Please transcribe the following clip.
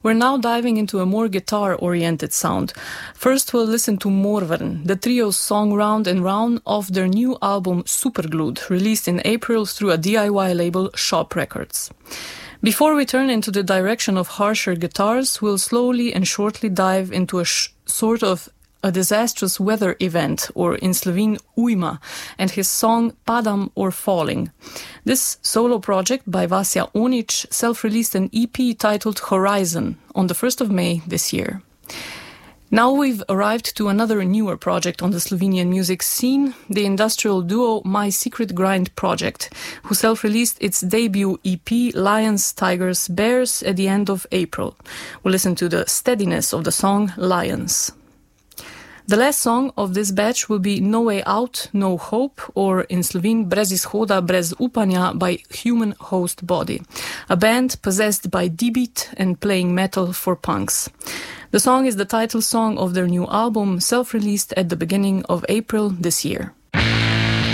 We're now diving into a more guitar-oriented sound. First, we'll listen to Morvern, the trio's song Round and Round of their new album Superglued, released in April through a DIY label, Shop Records. Before we turn into the direction of harsher guitars, we'll slowly and shortly dive into a sort of a disastrous weather event, or in Slovene ujma, and his song Padam or Falling. This solo project by Vasja Onic self-released an EP titled Horizon on the 1st of May this year. Now we've arrived to another newer project on the Slovenian music scene, the industrial duo My Secret Grind Project, who self-released its debut EP Lions, Tigers, Bears at the end of April. We'll listen to the steadiness of the song Lions. The last song of this batch will be No Way Out, No Hope, or in Slovene Brez izhoda, brez upanja by Human Host Body, a band possessed by D-beat and playing metal for punks. The song is the title song of their new album, self-released at the beginning of April this year.